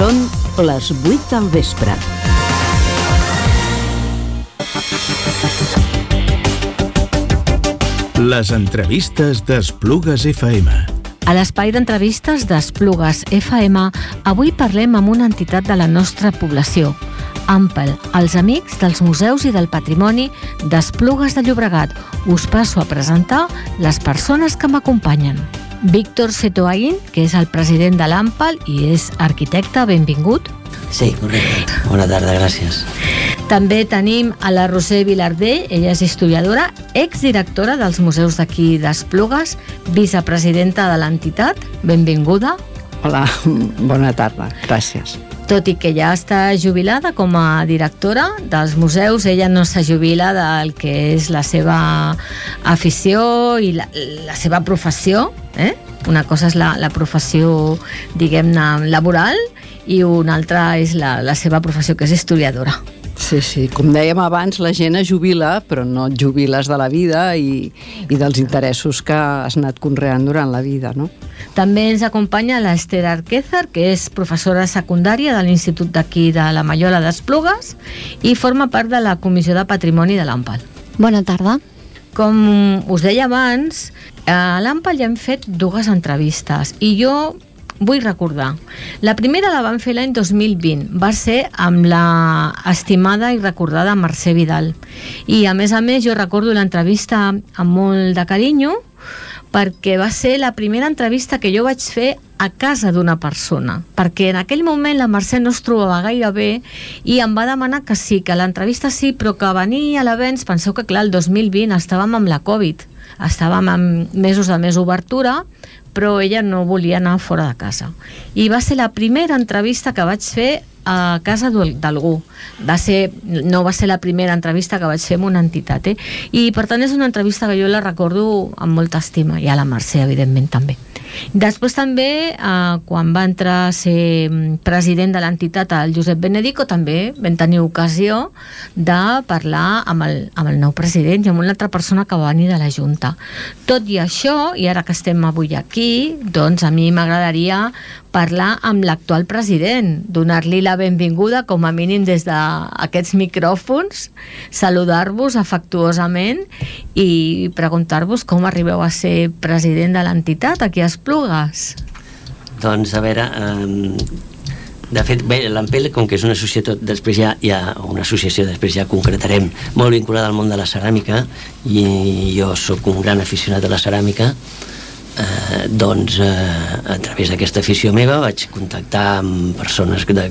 Són les 8 del vespre. Les entrevistes d'Esplugues FM. A l'espai d'entrevistes d'Esplugues FM, avui parlem amb una entitat de la nostra població, AMPEL, els Amics dels Museus i del Patrimoni d'Esplugues de Llobregat. Us passo a presentar les persones que m'acompanyen. Víctor Setoain, que és el president de l'AMPEL i és arquitecte, benvingut. Sí, correcte. Bona tarda, gràcies. També tenim a la Roser Vilardell, ella és historiadora, exdirectora dels museus d'aquí d'Esplugues, vicepresidenta de l'entitat, benvinguda. Hola, bona tarda, gràcies. Tot i que ja està jubilada com a directora dels museus, ella no se jubila del que és la seva afició i la seva professió. Una cosa és la professió, diguem-ne, laboral, i una altra és la seva professió, que és historiadora. Sí, com dèiem abans, la gent es jubila, però no et jubiles de la vida i dels interessos que has anat conreant durant la vida, no? També ens acompanya l'Ester Arquézar, que és professora secundària de l'Institut d'aquí de la Mallola d'Esplugues i forma part de la Comissió de Patrimoni de l'AMPEL. Bona tarda. Com us deia abans, a l'AMPEL ja hem fet 2 entrevistes i jo vull recordar. La primera la vam fer l'any 2020, va ser amb la estimada i recordada Mercè Vidal. I a més jo recordo l'entrevista amb molt de carinyo, perquè va ser la primera entrevista que jo vaig fer a casa d'una persona, perquè en aquell moment la Mercè no es trobava gaire bé i em va demanar que sí, que l'entrevista sí, però que venir a l'avenç. Penseu que clar, el 2020 estàvem amb la Covid, estàvem en mesos de més obertura, però ella no volia anar fora de casa. I va ser la primera entrevista que vaig fer a casa d'algú. No va ser la primera entrevista que vaig fer amb una entitat. I per tant és una entrevista que jo la recordo amb molta estima, i a la Mercè, evidentment, també. Després també, quan va entrar a ser president de l'entitat el Josep Benedico, també vam tenir ocasió de parlar amb el nou president i amb una altra persona que va venir de la Junta. Tot i això, i ara que estem avui aquí, doncs a mi m'agradaria parlar amb l'actual president, donar-li la benvinguda, com a mínim des d'aquests micròfons, saludar-vos afectuosament i preguntar-vos com arribeu a ser president de l'entitat aquí a Esplugues. Doncs, a veure, de fet, bé, l'AMPEL, com que és una societat, després ja hi ha una associació, després ja concretarem, molt vinculada al món de la ceràmica, i jo sóc un gran aficionat a la ceràmica. Doncs a través d'aquesta afició meva vaig contactar amb persones que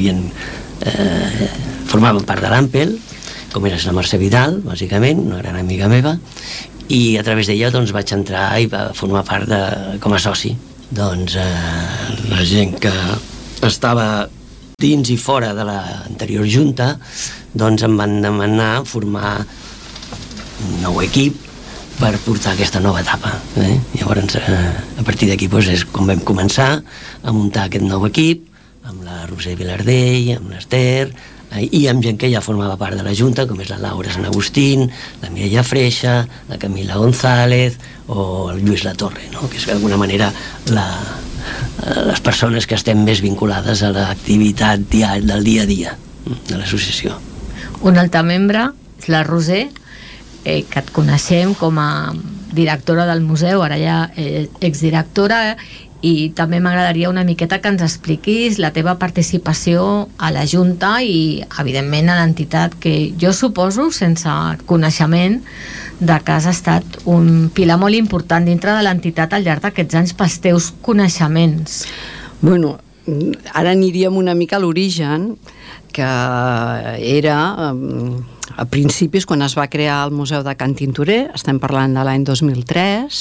formaven part de l'AMPEL, com era la Mercè Vidal, bàsicament, una gran amiga meva, i a través d'ella doncs vaig entrar i va formar part com a soci. Doncs la gent que estava dins i fora de l'anterior junta doncs em van demanar formar un nou equip per portar aquesta nova etapa. Llavors, a partir d'aquí és com vam començar a muntar aquest nou equip, amb la Roser Vilardell, amb l'Ester, i amb gent que ja formava part de la Junta, com és la Laura Sant Agustín, la Mireia Freixa, la Camila González o el Lluís Latorre, no? Que és d'alguna manera les persones que estem més vinculades a l'activitat del dia a dia de l'associació. Un altre membre és la Roser, que et coneixem com a directora del museu, ara ja exdirectora, i també m'agradaria una miqueta que ens expliquis la teva participació a la Junta i, evidentment, a l'entitat, que jo suposo, sense coneixement, de que has estat un pilar molt important dintre de l'entitat al llarg d'aquests anys pels teus coneixements. Bueno, ara aniríem una mica a l'origen, que era a principis, quan es va crear el Museu de Can Tintorer, estem parlant de l'any 2003,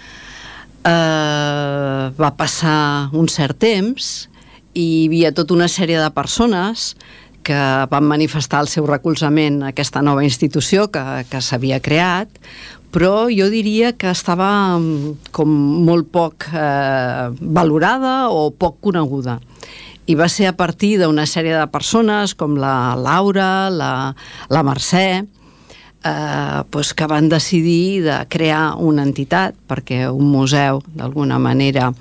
va passar un cert temps i hi havia tota una sèrie de persones que van manifestar el seu recolzament a aquesta nova institució que s'havia creat, però jo diria que estava com molt poc valorada o poc coneguda. I va ser a partir d'una sèrie de persones com la Laura, la Mercè, que van decidir de crear una entitat, perquè un museu d'alguna manera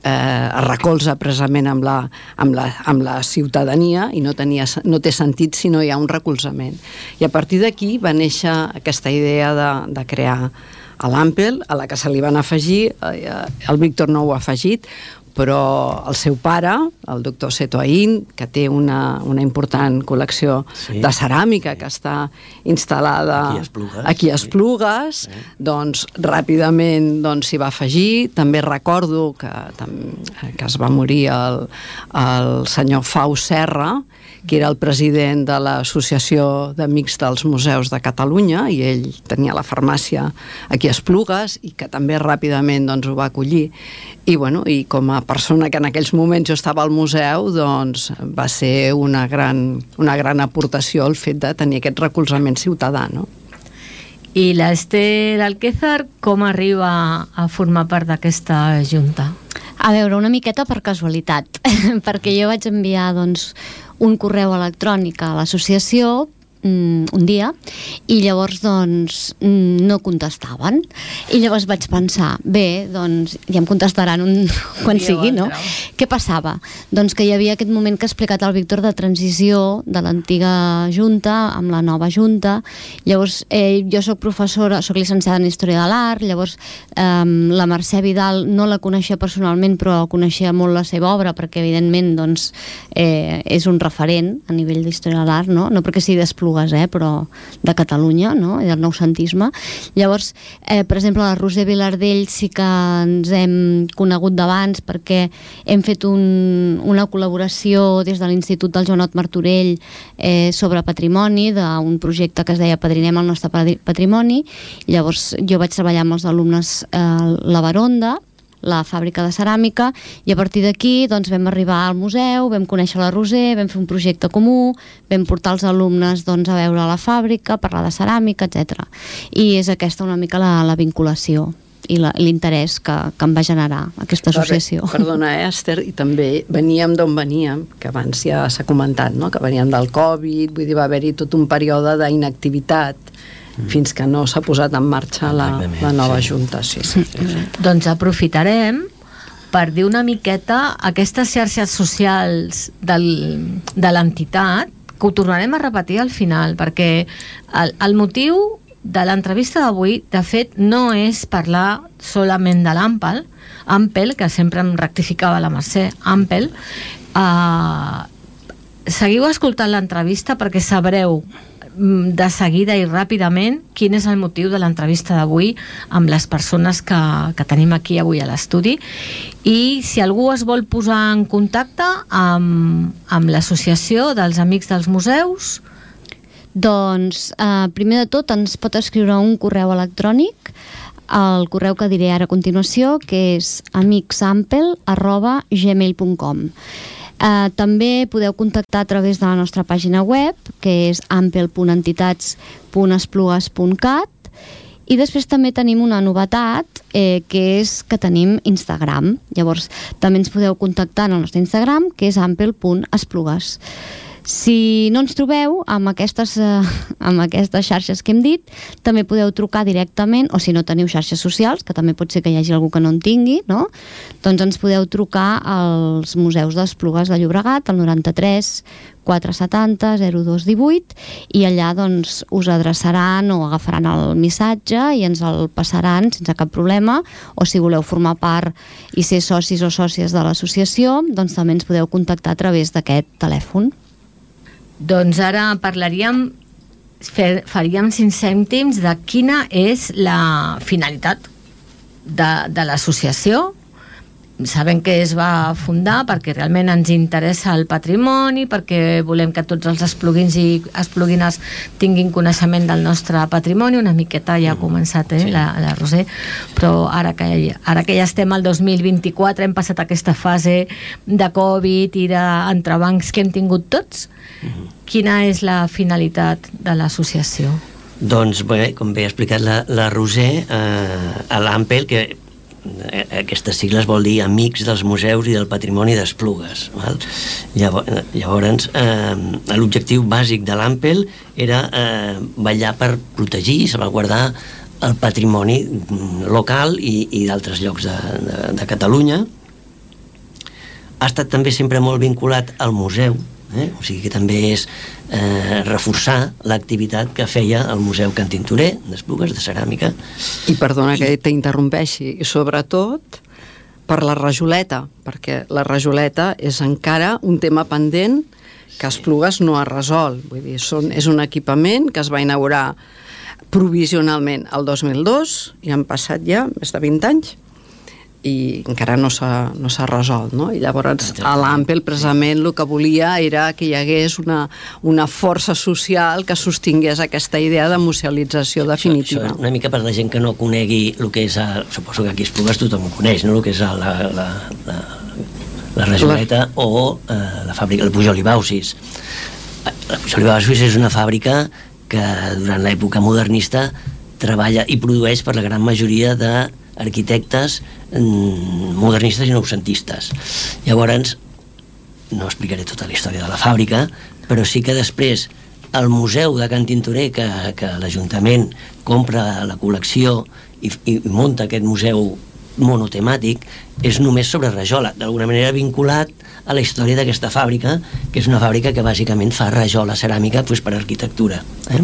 es recolza precisament amb la ciutadania i no té sentit si no hi ha un recolzament. I a partir d'aquí va néixer aquesta idea de crear a l'Ampel, a la que se li van afegir, el Víctor no ho ha afegit, però el seu pare, el doctor Seto Aín, que té una important col·lecció de ceràmica que està instal·lada aquí a Esplugues, doncs ràpidament s'hi va afegir. També recordo que es va morir el senyor Fau Serra, que era el president de l'Associació d'Amics dels Museus de Catalunya, i ell tenia la farmàcia aquí a Esplugues i que també ràpidament ho va acollir. I com a persona que en aquells moments jo estava al museu, doncs va ser una gran aportació el fet de tenir aquest recolzament ciutadà, no? I l'Ester Alquézar com arriba a formar part d'aquesta junta? A veure, una miqueta per casualitat, perquè jo vaig enviar un correu electrònic a l'associació un dia i llavors no contestaven, i llavors vaig pensar, bé, ja em contestaran quan sigui, no? Què passava? Doncs que hi havia aquest moment que ha explicat el Víctor de transició de l'antiga junta amb la nova junta. Llavors jo soc professora, soc llicenciada en Història de l'Art, llavors la Mercè Vidal no la coneixia personalment però coneixia molt la seva obra perquè evidentment és un referent a nivell d'Història de l'Art, no perquè sigui d'Esplugues, però de Catalunya, no? I del noucentisme. Llavors, per exemple, la Roser Vilardell sí que ens hem conegut d'abans perquè hem fet una col·laboració des de l'Institut del Joanot Martorell sobre patrimoni, d'un projecte que es deia Padrinem el nostre patrimoni. Llavors jo vaig treballar amb els alumnes la Baronda, la fàbrica de ceràmica, i a partir d'aquí vam arribar al museu, vam conèixer la Roser, vam fer un projecte comú, vam portar els alumnes a veure la fàbrica, parlar de ceràmica, etc. I és aquesta una mica la vinculació i l'interès que em va generar aquesta associació. Perdona, Esther, i també veníem d'on veníem, que abans ja s'ha comentat, no? Que veníem del Covid, vull dir, va haver-hi tot un període d'inactivitat fins que no s'ha posat en marxa la nova junta. Sí. Doncs aprofitarem per dir una miqueta aquestes xarxes socials de l'entitat, que ho tornarem a repetir al final, perquè el motiu de l'entrevista d'avui, de fet, no és parlar solament de l'Ampel, que sempre em rectificava la Mercè, Ampel. Seguiu escoltant l'entrevista perquè sabreu de seguida i ràpidament quin és el motiu de l'entrevista d'avui amb les persones que tenim aquí avui a l'estudi, i si algú es vol posar en contacte amb l'associació dels Amics dels Museus, doncs primer de tot ens pot escriure un correu electrònic al correu que diré ara a continuació, que és amicsampel@gmail.com. També podeu contactar a través de la nostra pàgina web, que és ampel.entitats.esplugues.cat, i després també tenim una novetat, que és que tenim Instagram. Llavors també ens podeu contactar en el nostre Instagram, que és ampel.esplugues. Si no ens trobeu amb aquestes xarxes que hem dit, també podeu trucar directament, o si no teniu xarxes socials, que també pot ser que hi hagi algú que no en tingui, no? Doncs ens podeu trucar als museus d'Esplugues de Llobregat, al 93 470 0218, i allà doncs us adreçaran o agafaran el missatge i ens el passaran sense cap problema, o si voleu formar part i ser socis o sòcies de l'associació, doncs també ens podeu contactar a través d'aquest telèfon. Doncs ara faríem 5 cèntims de quina és la finalitat de l'associació. Sabem que es va fundar perquè realment ens interessa el patrimoni, perquè volem que tots els espluguins i espluguines tinguin coneixement del nostre patrimoni. Una miqueta ja ha començat la Roser, però ara que ja estem al 2024, hem passat aquesta fase de Covid i d'entrebancs que hem tingut tots. Quina és la finalitat de l'associació? Doncs bé, com bé ha explicat la Roser, a l'Ampel, que aquestes sigles vol dir Amics dels Museus i del Patrimoni d'Esplugues. Llavors, l'objectiu bàsic de l'Ampel era vetllar per protegir i salvaguardar el patrimoni local i d'altres llocs de Catalunya, ha estat també sempre molt vinculat al museu, o sigui que també és reforçar l'activitat que feia el Museu Can Tintorer d'Esplugues, de ceràmica. I perdona que t'interrompeixi, i sobretot per la rajoleta, perquè la rajoleta és encara un tema pendent que Esplugues no ha resolt. Vull dir, és un equipament que es va inaugurar provisionalment el 2002 i han passat ja més de 20 anys i encara no s'ha resolt, no? I llavors a l'Ampel precisament el que volia era que hi hagués una força social que sostingués aquesta idea de musealització definitiva. Això una mica per la gent que no conegui el que és, suposo que aquí a Esplugues tothom ho coneix, no? El que és la rajoleta o la fàbrica, el Pujol i Baucis. La Pujol i Baucis és una fàbrica que durant l'època modernista treballa i produeix per la gran majoria d'arquitectes modernistes i noucentistes. Llavors, no explicaré tota la història de la fàbrica, però sí que després el museu de Can Tintorer, que l'Ajuntament compra la col·lecció i munta aquest museu monotemàtic, és només sobre rajola, d'alguna manera vinculat a la història d'aquesta fàbrica, que és una fàbrica que bàsicament fa rajola ceràmica per arquitectura.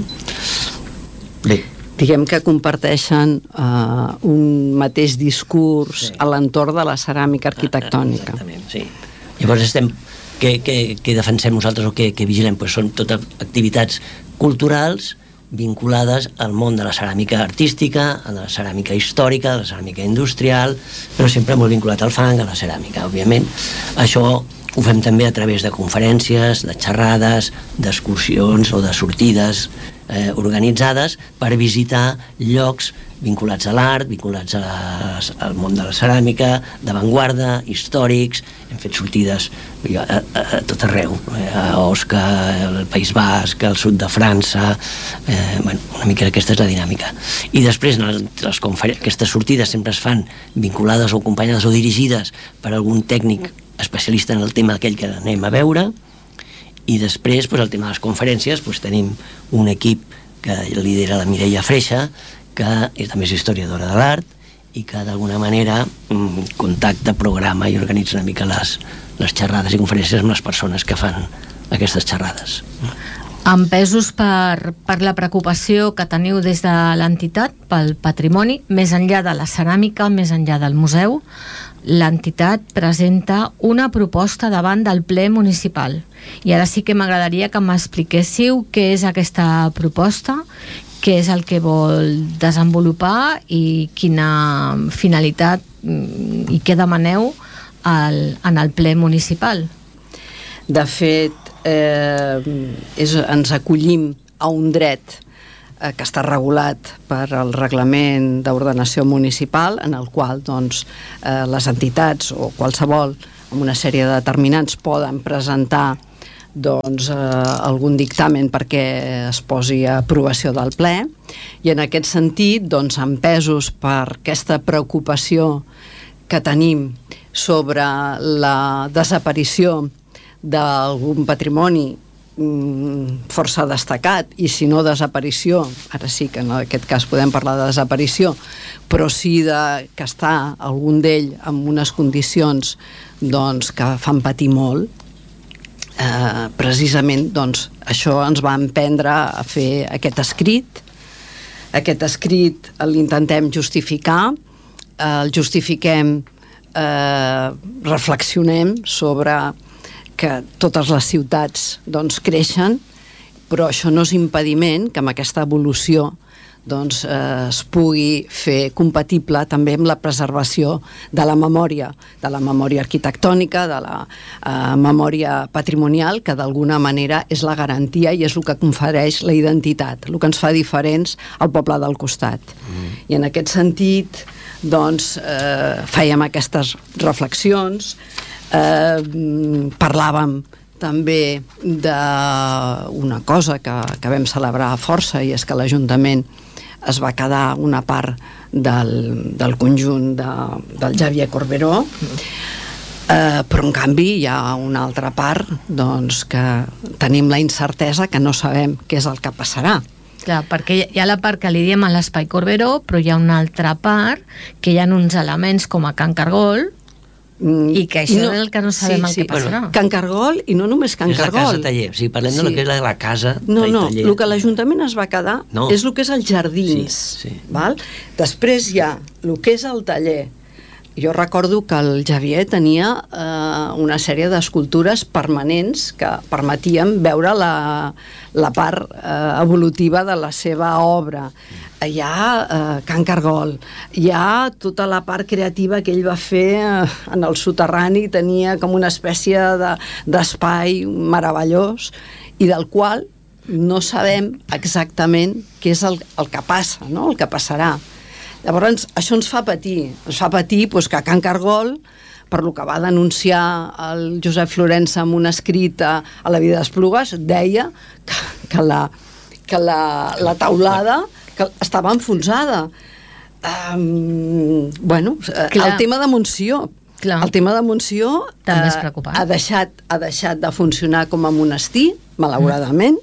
Bé, diguem que comparteixen un mateix discurs a l'entorn de la ceràmica arquitectònica. Exactament, sí. Llavors què defensem nosaltres o què vigilem? Són totes activitats culturals vinculades al món de la ceràmica artística, a la ceràmica històrica, a la ceràmica industrial, però sempre molt vinculat al fang, a la ceràmica, òbviament. Això ho fem també a través de conferències, de xerrades, d'excursions o de sortides organitzades per visitar llocs vinculats a l'art, vinculats al món de la ceràmica, d'avantguarda, històrics. Hem fet sortides a tot arreu, a Osca, al País Basc, al sud de França, una mica aquesta és la dinàmica. I després aquestes sortides sempre es fan vinculades o acompanyades o dirigides per algun tècnic especialista en el tema aquell que anem a veure, i després el tema de les conferències tenim un equip que lidera la Mireia Freixa, que també és historiadora de l'art i que d'alguna manera contacta, programa i organitza una mica les xerrades i conferències amb les persones que fan aquestes xerrades. Empesos per la preocupació que teniu des de l'entitat pel patrimoni, més enllà de la ceràmica, més enllà del museu, l'entitat presenta una proposta davant del ple municipal. I ara sí que m'agradaria que m'expliquéssiu què és aquesta proposta, què és el que vol desenvolupar i quina finalitat i què demaneu en el ple municipal. De fet, ens acollim a un dret que està regulat per el reglament d'ordenació municipal, en el qual les entitats o qualsevol amb una sèrie de determinants poden presentar algun dictamen perquè es posi a aprovació del ple, i en aquest sentit, empesos per aquesta preocupació que tenim sobre la desaparició d'algun patrimoni força destacat, i si no desaparició, ara sí que en aquest cas podem parlar de desaparició, però sí que està algun d'ell en unes condicions que fan patir molt, precisament això ens va emprendre a fer aquest escrit. Aquest escrit l'intentem justificar, el justifiquem, reflexionem sobre que totes les ciutats creixen, però això no és impediment que amb aquesta evolució es pugui fer compatible també amb la preservació de la memòria arquitectònica, de la memòria patrimonial, que d'alguna manera és la garantia i és el que confereix la identitat, el que ens fa diferents al poble del costat. I en aquest sentit fèiem aquestes reflexions, parlàvem també d'una cosa que vam celebrar força, i és que l'Ajuntament es va quedar una part del conjunt del Xavier Corberó, però en canvi hi ha una altra part que tenim la incertesa, que no sabem què és el que passarà. Clar, perquè hi ha la part que li diem a l'Espai Corberó, però hi ha una altra part que hi ha uns elements com a Can Cargol, I que això és el que no sabem el que passarà. Can Cargol, i no només Can Cargol. És la casa taller, o sigui, parlem del que és la casa taller. No, el que l'Ajuntament es va quedar és el que és els jardins. Val? Després hi ha el que és el taller. Jo recordo que el Xavier tenia una sèrie d'escultures permanents que permetien veure la part evolutiva de la seva obra. Hi ha Can Cargol, hi ha tota la part creativa que ell va fer en el soterrani, tenia com una espècie d'espai meravellós i del qual no sabem exactament què és el que passa, no? El que passarà. Llavors, això ens fa patir doncs, que Can Cargol, per lo que va denunciar el Josep Florença amb un escrit a la Vida d'Esplugues, deia que la taulada estava enfonsada. El tema de Montsió. El tema de Montsió ha deixat de funcionar com a monestir, malauradament,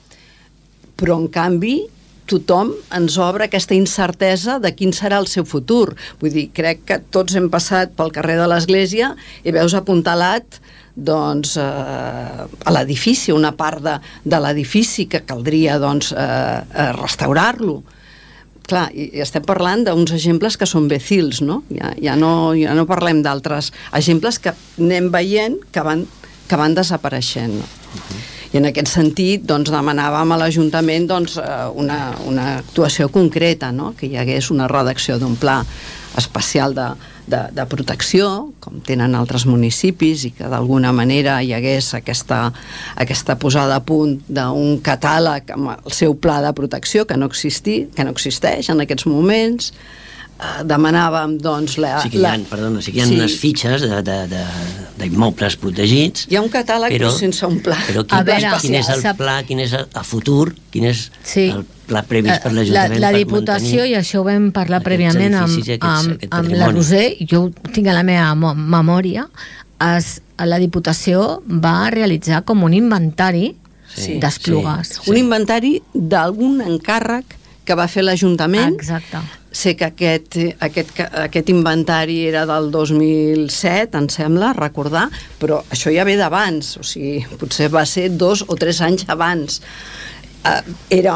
però en canvi tothom ens obre aquesta incertesa de quin serà el seu futur. Vull dir, crec que tots hem passat pel carrer de l'església i veus apuntalat doncs, a l'edifici, una part de l'edifici que caldria doncs, restaurar-lo. Clar, i estem parlant d'uns exemples que són becils, no? Ja no parlem d'altres exemples que anem veient que van desapareixent. I en aquest sentit doncs, demanàvem a l'Ajuntament doncs, una actuació concreta, no? Que hi hagués una redacció d'un pla especial de protecció, com tenen altres municipis, i que d'alguna manera hi hagués aquesta posada a punt d'un catàleg amb el seu pla de protecció que no existeix en aquests moments. Demanàvem doncs hi ha unes fitxes d'immobles protegits. Hi ha un catàleg però sense un pla. Però quin és el pla, quin és el futur, quin és el pla previst per l'Ajuntament? La Diputació, i això ho vam parlar prèviament amb la Roser, jo ho tinc a la meva memòria, la Diputació va realitzar com un inventari d'Esplugues. Un inventari d'algun encàrrec que va fer l'Ajuntament. Exacte. Sé que aquest inventari era del 2007, em sembla, recordar, però això ja ve d'abans, o sigui, potser va ser 2 o 3 anys abans. Era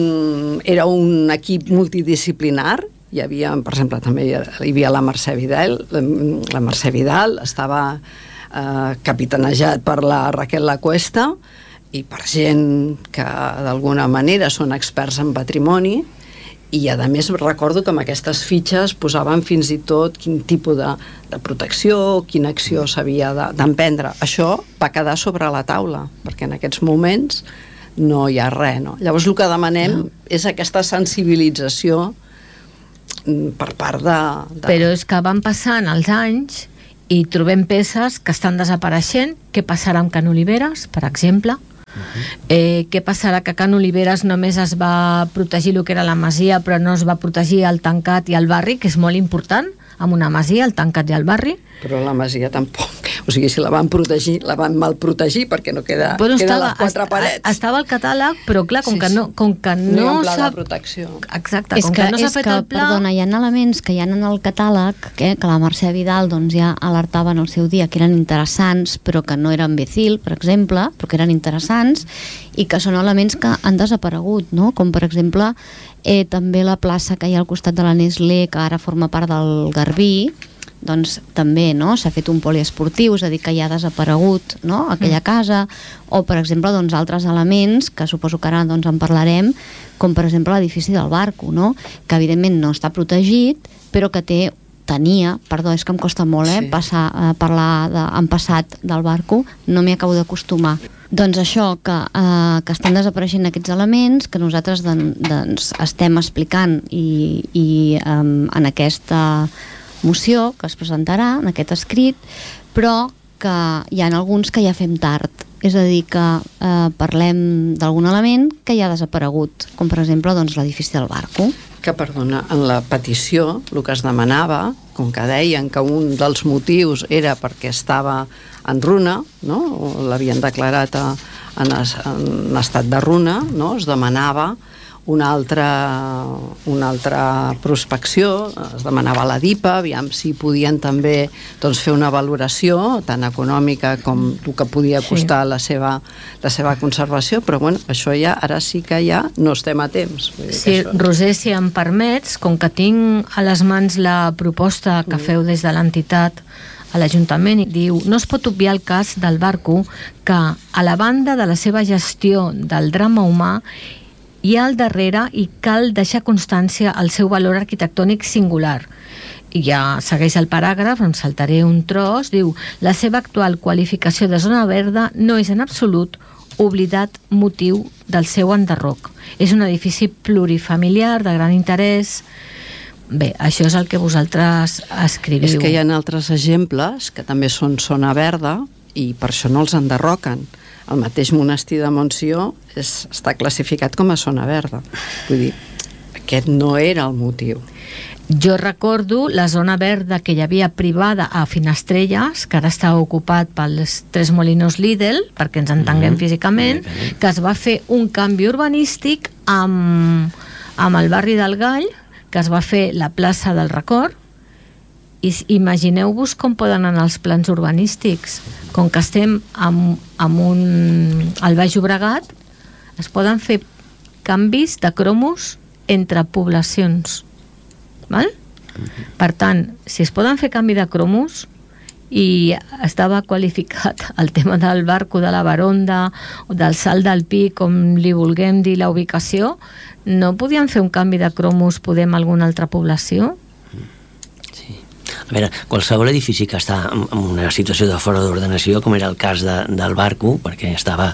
un equip multidisciplinar, hi havia, per exemple, també hi havia la Mercè Vidal, estava capitanejat per la Raquel Lacuesta, i per gent que d'alguna manera són experts en patrimoni, i a més recordo que amb aquestes fitxes posaven fins i tot quin tipus de protecció, quina acció s'havia d'emprendre. Això va quedar sobre la taula, perquè en aquests moments no hi ha res, no? Llavors el que demanem és aquesta sensibilització per part de... Però és que van passant els anys i trobem peces que estan desapareixent. Què passarà amb Can Oliveres, per exemple? Què passarà que a Can Oliveres només es va protegir el que era la masia, però no es va protegir el tancat i el barri, que és molt important, amb una masia, el tancat i el barri? Però la masia tampoc. O sigui, si la van protegir, la van mal protegir perquè no queden les 4 parets. Estava al catàleg, però clar, com que no hi ha un pla de protecció. Exacte, com que no s'ha fet el pla... Perdona, hi ha elements que hi ha en el catàleg que la Mercè Vidal ja alertava en el seu dia que eren interessants, però que no eren becil, per exemple, però que eren interessants, i que són elements que han desaparegut, no? Com per exemple també la plaça que hi ha al costat de la Nestlé, que ara forma part del Garbí, doncs també s'ha fet un poliesportiu, és a dir, que ja ha desaparegut aquella casa, o per exemple altres elements que suposo que ara en parlarem, com per exemple l'edifici del Barco, que evidentment no està protegit, però que tenia, perdó, és que em costa molt parlar en passat del Barco, no m'hi acabo d'acostumar. Doncs això, que estan desapareixent aquests elements, que nosaltres estem explicant i en aquesta moció que es presentarà, en aquest escrit, però que hi ha alguns que ja fem tard. És a dir, que parlem d'algun element que ja ha desaparegut, com per exemple l'edifici del Barco. Que, perdona, en la petició el que es demanava, com que deien que un dels motius era perquè estava en runa, o l'havien declarat en estat de runa, es demanava una altra prospecció, es demanava a la DIPA, aviam si podien també doncs, fer una valoració tant econòmica com el que podia costar la seva conservació, però bueno, això ja, ara sí que ja no estem a temps. Sí, Roser, si em permets, com que tinc a les mans la proposta que feu des de l'entitat a l'Ajuntament, i diu: no es pot obviar el cas del Barco, que a la banda de la seva gestió del drama humà hi ha al darrere i cal deixar constància al seu valor arquitectònic singular. I ja segueix el paràgraf, em saltaré un tros, diu: la seva actual qualificació de zona verda no és en absolut oblidat motiu del seu enderroc. És un edifici plurifamiliar de gran interès. Bé, això és el que vosaltres escriviu. És que hi ha altres exemples que també són zona verda i per això no els enderroquen. El mateix monestir de Montsió està classificat com a zona verda. Vull dir, aquest no era el motiu. Jo recordo la zona verda que hi havia privada a Finestrelles, que ara està ocupat pels Tres Molinos Lidl, perquè ens entenguem físicament, que es va fer un canvi urbanístic amb el barri del Gall, que es va fer la plaça del Record. I imagineu-vos com poden anar els plans urbanístics. Com que estem al Baix Llobregat, es poden fer canvis de cromos entre poblacions. Val? Per tant, si es poden fer canvi de cromos, i estava qualificat el tema del Barco, de la Baronda o del Salt del Pi, com li vulguem dir la ubicació, no podien fer un canvi de cromos Podem a alguna altra població? A veure, qualsevol edifici que està en una situació de fora d'ordenació, com era el cas del Barco, perquè estava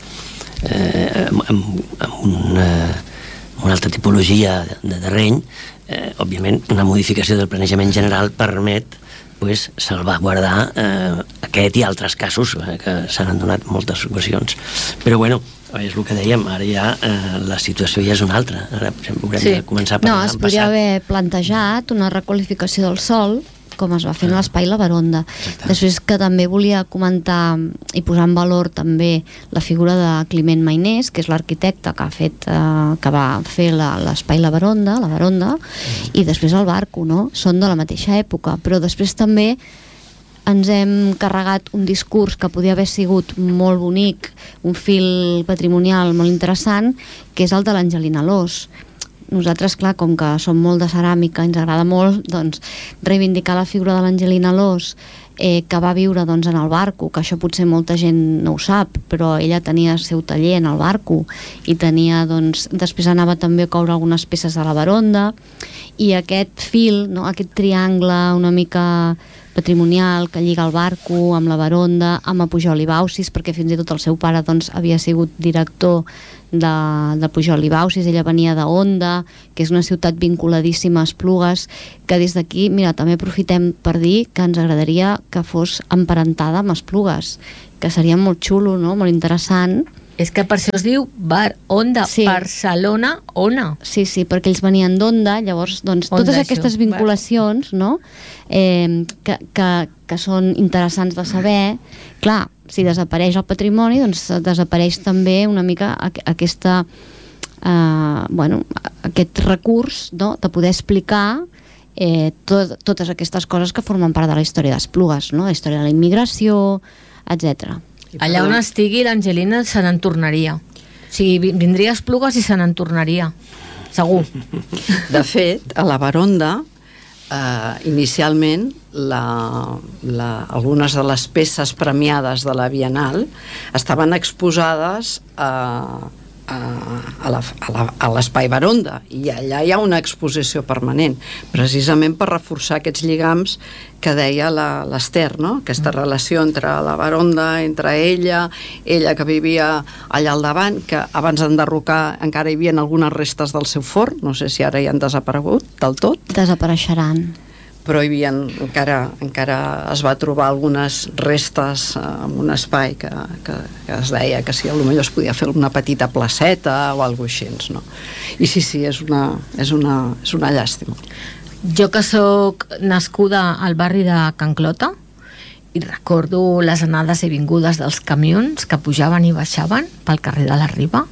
amb una altra tipologia de terreny, òbviament una modificació del planejament general permet salvaguardar aquest i altres casos que s'han donat moltes ocasions. Però bueno, és el que dèiem, ara ja la situació ja és una altra. Ara haurem de començar a parlar. No, es podria haver plantejat una requalificació del sòl, com es va fer en l'Espai La Baronda. Després que també volia comentar i posar en valor també la figura de Climent Mainés, que és l'arquitecte que va fer l'Espai La Baronda, i després el Barco, no? Són de la mateixa època, però després també ens hem carregat un discurs que podia haver sigut molt bonic, un fil patrimonial molt interessant, que és el de l'Angelina Alòs. Nosaltres, clar, com que som molt de ceràmica, ens agrada molt doncs, reivindicar la figura de l'Angelina Alòs, que va viure doncs, en el Barco, que això potser molta gent no ho sap, però ella tenia el seu taller en el Barco i tenia, doncs, després anava també a coure algunes peces de la Baronda, i aquest fil, no, aquest triangle una mica patrimonial que lliga el Barco amb la Baronda, amb Pujol i Baucis, perquè fins i tot el seu pare doncs, havia sigut director de Pujol i Baucis, ella venia de Onda, que és una ciutat vinculadíssima a Esplugues, que des d'aquí, mira, també aprofitem per dir que ens agradaria que fos emparentada amb Esplugues, que seria molt xulo, no? Molt interessant. És que per això es diu Bar Onda, sí. Barcelona, Ona. Sí, perquè ells venien d'Onda, llavors, doncs, Onda, totes aquestes vinculacions, no? Que són interessants de saber. Clar, si desapareix el patrimoni, doncs desapareix també una mica aquest recurs, no? De poder explicar totes aquestes coses que formen part de la història d'Esplugues, no? La història de la immigració, etc. Allà on estigui l'Angelina se n'en tornaria. O sigui, vindria a Esplugues i se n'en tornaria. Segur. De fet, a la Baronda, inicialment, algunes de les peces premiades de la Bienal estaven exposades a l'Espai Baronda, i allà hi ha una exposició permanent, precisament per reforçar aquests lligams que deia l'Ester, no? Aquesta relació entre la Baronda, entre ella que vivia allà al davant, que abans d'enderrocar encara hi havia algunes restes del seu forn, no sé si ara ja han desaparegut del tot. Desapareixeran. Però hi havia, encara es va trobar algunes restes en un espai que es deia que si potser es podia fer una petita placeta o alguna cosa així, no? I sí, és una llàstima. Jo que sóc nascuda al barri de Can Clota i recordo les anades i vingudes dels camions que pujaven i baixaven pel carrer de la Riba.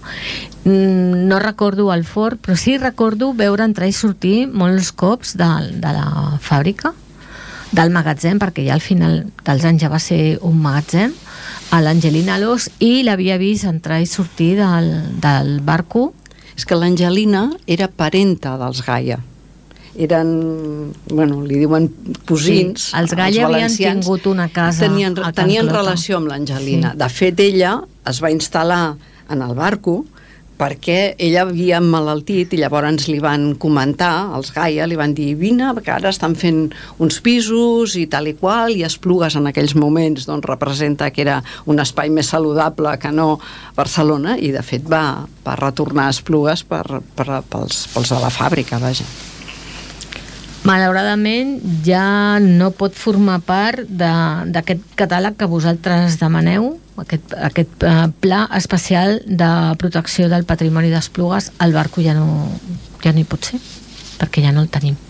No recordo el fort, però sí recordo veure entrar i sortir molts cops de la fàbrica, del magatzem, perquè ja al final dels anys ja va ser un magatzem, a l'Angelina Alòs, i l'havia vist entrar i sortir del barco. És que l'Angelina era parenta dels Gaia. Eren, bueno, li diuen cosins. Sí, els Gaia havien tingut una casa a tenien relació amb l'Angelina. Sí. De fet, ella es va instal·lar en el barco perquè ella havia emmalaltit i llavors li van comentar, els Gaia li van dir, vine, que ara estan fent uns pisos i tal i qual, i Esplugues en aquells moments doncs, representa que era un espai més saludable que no Barcelona, i de fet va retornar a Esplugues pels de la fàbrica, vaja. Malauradament ja no pot formar part d'aquest catàleg que vosaltres demaneu, aquest pla especial de protecció del patrimoni d'Esplugues. El barco ja no hi pot ser, perquè ja no el tenim.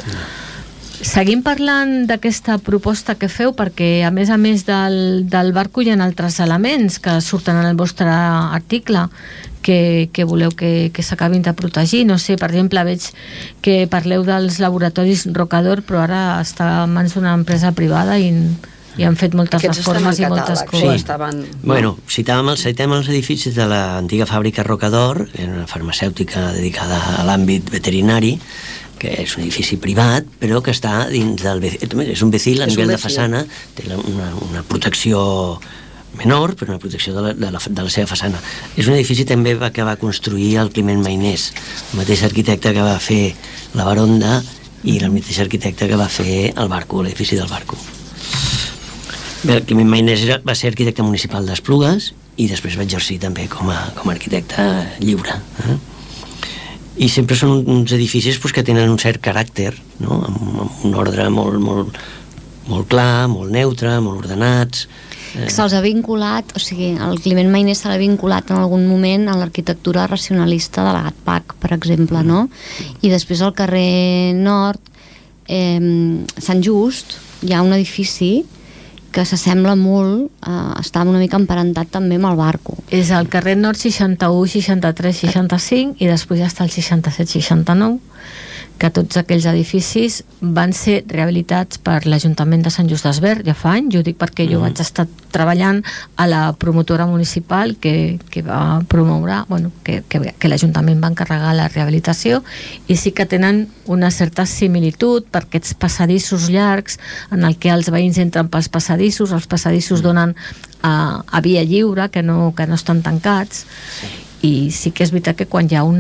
Seguim parlant d'aquesta proposta que feu, perquè a més del barco hi ha altres elements que surten en el vostre article que voleu que s'acabin de protegir. No sé, per exemple, veig que parleu dels laboratoris Rocador, però ara està en mans d'una empresa privada i han fet moltes reformes i moltes coses. Sí. Bueno, citem els edificis de l'antiga fàbrica Rocador, una farmacèutica dedicada a l'àmbit veterinari, que és un edifici privat, però que està dins del... És un vecil a nivell de façana, té una protecció menor, però una protecció de la seva façana. És un edifici també que va construir el Climent Mainés, el mateix arquitecte que va fer la Baronda i el mateix arquitecte que va fer el barco, l'edifici del barco. Bé, el Climent Mainés va ser arquitecte municipal d'Esplugues i després va exercir també com a arquitecte lliure. I sempre són uns edificis que tenen un cert caràcter, no? Amb un ordre molt clar, molt neutre, molt ordenats. Se'ls ha vinculat, o sigui, el Climent Mainés s'ha vinculat en algun moment a l'arquitectura racionalista de la GATPAC, per exemple, no? I després al carrer Nord, Sant Just, hi ha un edifici que s'assembla molt, està una mica emparentat també amb el barco. És el carrer Nord 61, 63, 65 i després ja està el 67, 69, que tots aquells edificis van ser rehabilitats per l'Ajuntament de Sant Just Desvern ja fa anys. Jo dic perquè jo vaig estar treballant a la promotora municipal que va promoure, que l'Ajuntament va encarregar la rehabilitació, i sí que tenen una certa similitud per aquests passadissos llargs en el que els veïns entren pels passadissos, els passadissos donen a via lliure, que no estan tancats. I sí que és veritat que quan hi ha un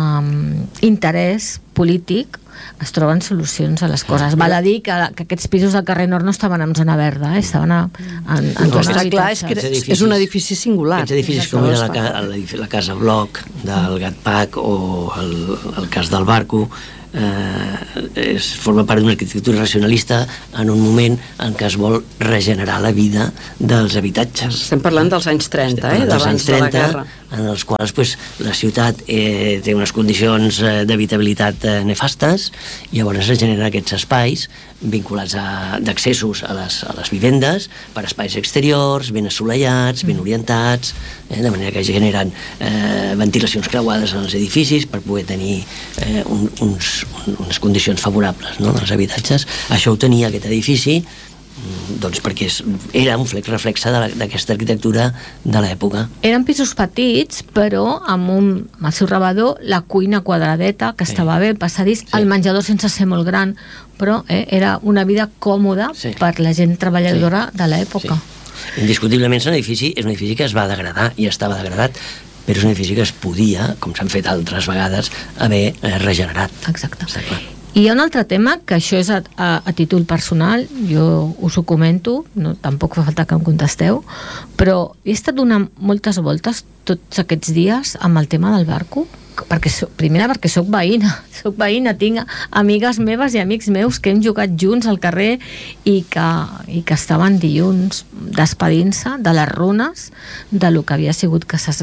interès polític es troben solucions a les coses. Val a dir que aquests pisos del carrer Nord no estaven en zona verda, estaven en zona clar, és que és un edifici singular. Aquests edificis com era la Casa Bloc del GATPAC o el cas del barco, forma part d'una arquitectura racionalista en un moment en què es vol regenerar la vida dels habitatges. Estem parlant dels anys 30, d'abans de la guerra. En els quals la ciutat té unes condicions d'habitabilitat nefastes, i llavors es generen aquests espais vinculats d'accessos a les vivendes per espais exteriors, ben assolellats, ben orientats, de manera que generen ventilacions creuades en els edificis per poder tenir unes condicions favorables, no?, dels habitatges. Això ho tenia aquest edifici, doncs perquè era un reflexe d'aquesta arquitectura de l'època. Eren pisos petits, però amb el seu rebedor, la cuina quadradeta, que estava bé, el passadís, el menjador sense ser molt gran, però era una vida còmoda per la gent treballadora de l'època. Indiscutiblement és un edifici que es va degradar, i estava degradat, però és un edifici que es podia, com s'han fet altres vegades, haver regenerat. Exacte. I hi ha un altre tema, que això és a títol personal, jo us ho comento, tampoc fa falta que em contesteu, però he estat donant moltes voltes tots aquests dies amb el tema del barco, primera perquè soc veïna, tinc amigues meves i amics meus que hem jugat junts al carrer i que estaven dilluns despedint-se de les runes de lo que havia sigut casa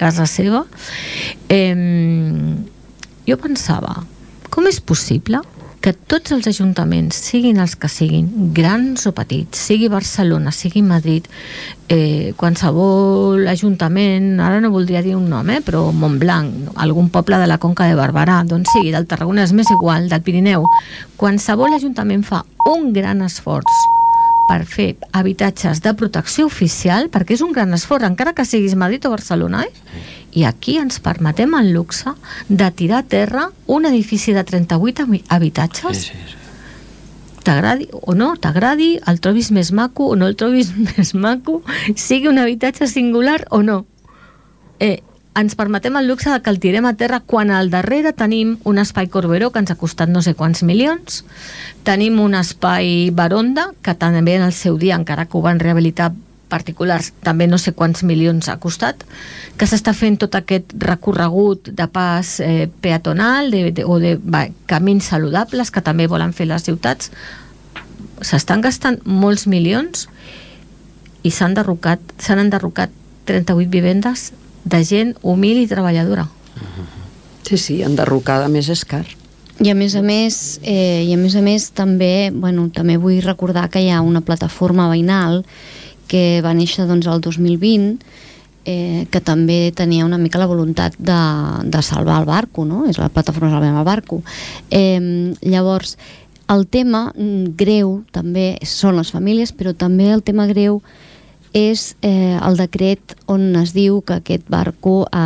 seva. Jo pensava, com és possible que tots els ajuntaments, siguin els que siguin, grans o petits, sigui Barcelona, sigui Madrid, qualsevol ajuntament, ara no voldria dir un nom, però Montblanc, algun poble de la Conca de Barberà, d'on sigui, del Tarragona és més igual, del Pirineu, qualsevol ajuntament fa un gran esforç per fer habitatges de protecció oficial, perquè és un gran esforç, encara que siguis Madrid o Barcelona, i aquí ens permetem el luxe de tirar a terra un edifici de 38 habitatges. Sí. T'agradi o no, t'agradi, el trobis més maco o no el trobis més maco, sigui un habitatge singular o no. Ens permetem el luxe de que el tirem a terra quan al darrere tenim un espai Corberó que ens ha costat no sé quants milions, tenim un espai Baronda que també en el seu dia, encara que ho van rehabilitar particulars, també no sé quants milions ha costat, que s'està fent tot aquest recorregut de pas peatonal o de camins saludables que també volen fer les ciutats. S'estan gastant molts milions i s'han enderrocat 38 vivendes de gent humil i treballadora. Sí, enderrocada més és car. I a més a més també vull recordar que hi ha una plataforma veïnal que va néixer el 2020 que també tenia una mica la voluntat de salvar el barco, no? És la plataforma Salvem el Barco. Llavors, el tema greu també són les famílies, però també el tema greu és el decret on es diu que aquest barco